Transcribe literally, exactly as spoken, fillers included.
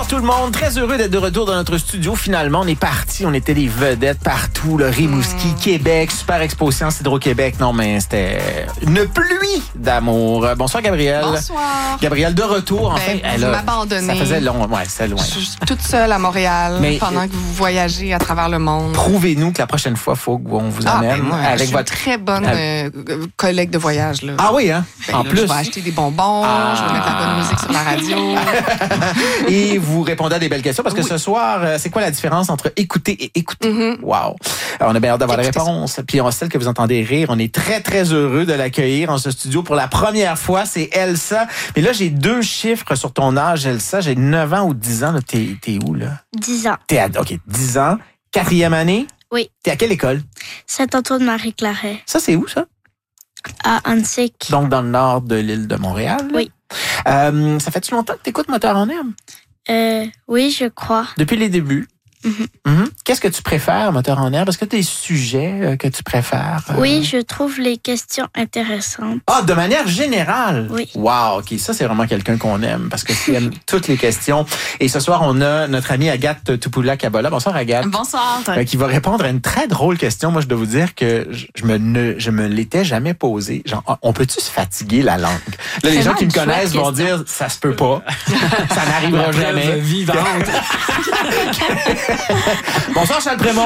Bonsoir tout le monde, très heureux d'être de retour dans notre studio. Finalement, on est parti, on était des vedettes partout, le Rimouski, mmh. Québec, Super Expo Science Hydro-Québec. Non, mais c'était une pluie d'amour. Bonsoir Gabrielle. Bonsoir. Gabrielle de retour, en ben, fait. Elle vous m'abandonnez. Ça faisait long, ouais, c'est loin. Je suis toute seule à Montréal mais, pendant que vous voyagez à travers le monde. Prouvez-nous que la prochaine fois, il faut qu'on vous ah, amène ben moi, avec je suis votre une très bonne euh, collègue de voyage. Là. Ah oui, hein? Ben, en là, plus. Je vais acheter des bonbons, ah. je vais mettre la bonne musique sur la radio. Et vous répondez à des belles questions parce que oui. ce soir, c'est quoi la différence entre écouter et écouter? Mm-hmm. Wow! Alors, on a bien hâte d'avoir la réponse. Puis on celle que vous entendez rire, on est très, très heureux de l'accueillir en ce studio pour la première fois. C'est Elsa. Mais là, j'ai deux chiffres sur ton âge, Elsa. J'ai neuf ans ou dix ans. Là. T'es, t'es où, là? dix ans. T'es à, OK, dix ans. Quatrième année? Oui. T'es à quelle école? Saint-Antoine-Marie-Claret. Ça, c'est où, ça? À Annecy. Donc, dans le nord de l'île de Montréal? Là? Oui. Euh, ça fait-tu longtemps que t'écoutes Moteur en herbe? Euh, oui, je crois. Depuis les débuts? Mm-hmm. Mm-hmm. Qu'est-ce que tu préfères, Moteur en herbe? Est-ce que tu as des sujets euh, que tu préfères? Euh... Oui, je trouve les questions intéressantes. Ah, de manière générale? Oui. Wow, OK. Ça, c'est vraiment quelqu'un qu'on aime parce que tu aimes toutes les questions. Et ce soir, on a notre amie Agathe Tupoula-Kabola. Bonsoir, Agathe. Bonsoir. Euh, qui va répondre à une très drôle question. Moi, je dois vous dire que je, je me ne, je me l'étais jamais posée. Genre, on peut-tu se fatiguer la langue? Là, les gens qui me connaissent vont dire, ça se peut pas. Ça n'arrivera jamais. Vivante. Bonsoir, Charles Prémont.